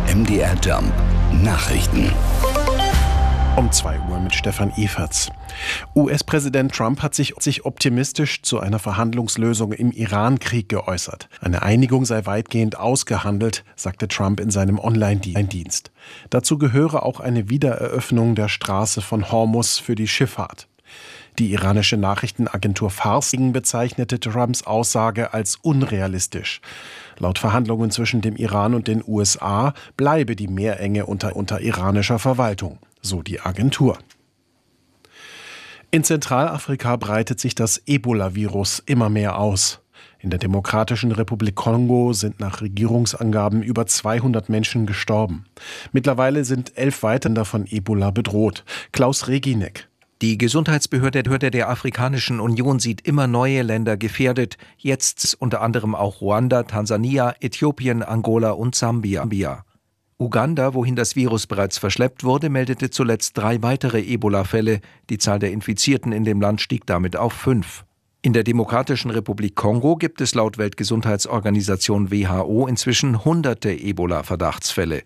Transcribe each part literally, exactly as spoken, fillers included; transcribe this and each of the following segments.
M D R Jump Nachrichten. Um zwei Uhr mit Stefan Eferts. U S-Präsident Trump hat sich, sich optimistisch zu einer Verhandlungslösung im Iran-Krieg geäußert. Eine Einigung sei weitgehend ausgehandelt, sagte Trump in seinem Online-Dienst. Dazu gehöre auch eine Wiedereröffnung der Straße von Hormuz für die Schifffahrt. Die iranische Nachrichtenagentur Fars bezeichnete Trumps Aussage als unrealistisch. Laut Verhandlungen zwischen dem Iran und den U S A bleibe die Meerenge unter, unter iranischer Verwaltung, so die Agentur. In Zentralafrika breitet sich das Ebola-Virus immer mehr aus. In der Demokratischen Republik Kongo sind nach Regierungsangaben über zweihundert Menschen gestorben. Mittlerweile sind elf weitere von Ebola bedroht. Klaus Reginek. Die Gesundheitsbehörde der Afrikanischen Union sieht immer neue Länder gefährdet, jetzt unter anderem auch Ruanda, Tansania, Äthiopien, Angola und Sambia. Uganda, wohin das Virus bereits verschleppt wurde, meldete zuletzt drei weitere Ebola-Fälle. Die Zahl der Infizierten in dem Land stieg damit auf fünf. In der Demokratischen Republik Kongo gibt es laut Weltgesundheitsorganisation W H O inzwischen hunderte Ebola-Verdachtsfälle.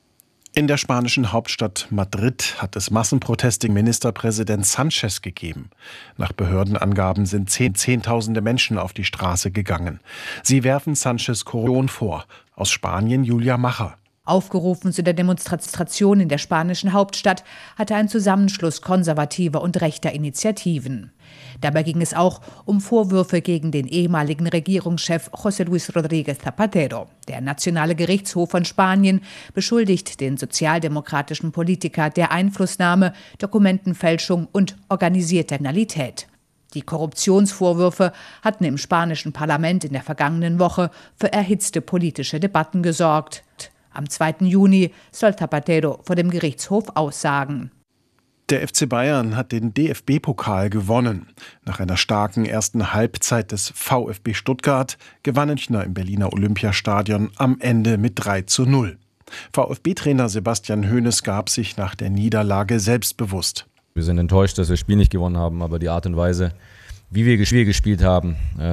In der spanischen Hauptstadt Madrid hat es Massenproteste gegen Ministerpräsident Sánchez gegeben. Nach Behördenangaben sind zehn, Zehntausende Menschen auf die Straße gegangen. Sie werfen Sánchez Korruption vor. Aus Spanien Julia Macher. Aufgerufen zu der Demonstration in der spanischen Hauptstadt hatte ein Zusammenschluss konservativer und rechter Initiativen. Dabei ging es auch um Vorwürfe gegen den ehemaligen Regierungschef José Luis Rodríguez Zapatero. Der Nationale Gerichtshof von Spanien beschuldigt den sozialdemokratischen Politiker der Einflussnahme, Dokumentenfälschung und organisierter Kriminalität. Die Korruptionsvorwürfe hatten im spanischen Parlament in der vergangenen Woche für erhitzte politische Debatten gesorgt. Am zweiten Juni soll Zapatero vor dem Gerichtshof aussagen. Der F C Bayern hat den D F B-Pokal gewonnen. Nach einer starken ersten Halbzeit des VfB Stuttgart gewann Münchner im Berliner Olympiastadion am Ende mit drei zu null. VfB-Trainer Sebastian Hoeneß gab sich nach der Niederlage selbstbewusst. Wir sind enttäuscht, dass wir das Spiel nicht gewonnen haben, aber die Art und Weise, wie wir gespielt haben,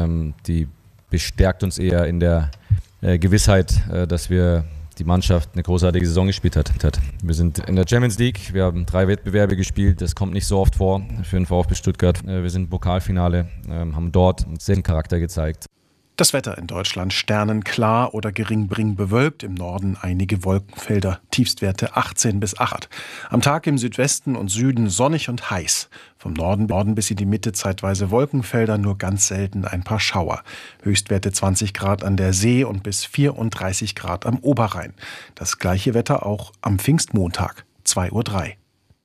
die bestärkt uns eher in der Gewissheit, dass wir die Mannschaft eine großartige Saison gespielt hat. Wir sind in der Champions League, wir haben drei Wettbewerbe gespielt, das kommt nicht so oft vor für den VfB Stuttgart. Wir sind im Pokalfinale, haben dort einen sehr Charakter gezeigt. Das Wetter in Deutschland sternenklar oder geringfügig bewölkt, im Norden einige Wolkenfelder, Tiefstwerte achtzehn bis acht. Am Tag im Südwesten und Süden sonnig und heiß. Vom Norden, Norden bis in die Mitte zeitweise Wolkenfelder, nur ganz selten ein paar Schauer. Höchstwerte zwanzig Grad an der See und bis vierunddreißig Grad am Oberrhein. Das gleiche Wetter auch am Pfingstmontag, zwei Uhr drei.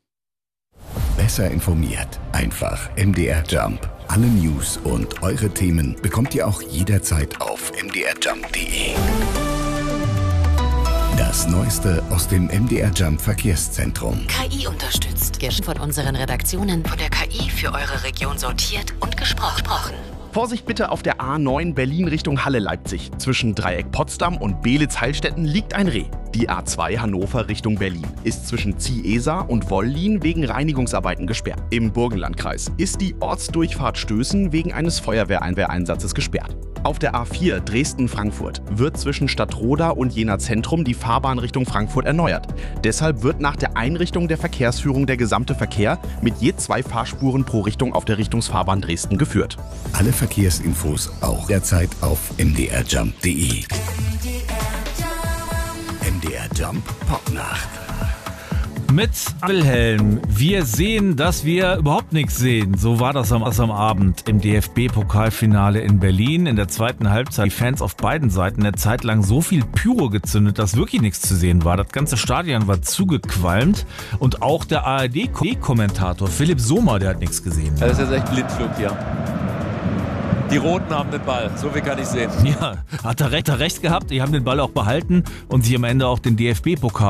Besser informiert, einfach M D R Jump. Alle News und eure Themen bekommt ihr auch jederzeit auf m d r jump punkt d e. Das Neueste aus dem M D R Jump Verkehrszentrum. K I unterstützt. Von unseren Redaktionen von der K I für eure Region sortiert und gesprochen. Vorsicht bitte auf der A neun Berlin Richtung Halle-Leipzig. Zwischen Dreieck Potsdam und Beelitz-Heilstätten liegt ein Reh. Die A zwei Hannover Richtung Berlin ist zwischen Ziehesa und Wollin wegen Reinigungsarbeiten gesperrt. Im Burgenlandkreis ist die Ortsdurchfahrt Stößen wegen eines Feuerwehreinsatzes gesperrt. Auf der A vier Dresden-Frankfurt wird zwischen Stadtroda und Jena Zentrum die Fahrbahn Richtung Frankfurt erneuert. Deshalb wird nach der Einrichtung der Verkehrsführung der gesamte Verkehr mit je zwei Fahrspuren pro Richtung auf der Richtungsfahrbahn Dresden geführt. Alle Verkehrsinfos auch derzeit auf m d r jump punkt d e. M D R Jump Popnacht. Mit Wilhelm. Wir sehen, dass wir überhaupt nichts sehen. So war das am, am Abend im D F B-Pokalfinale in Berlin. In der zweiten Halbzeit die Fans auf beiden Seiten eine Zeit lang so viel Pyro gezündet, dass wirklich nichts zu sehen war. Das ganze Stadion war zugequalmt. Und auch der A R D-Kommentator Philipp Sommer, der hat nichts gesehen. Das ist jetzt echt Blindflug hier. Die Roten haben den Ball, so viel kann ich sehen. Ja, hat er recht, hat er recht gehabt. Die haben den Ball auch behalten und sich am Ende auch den D F B-Pokal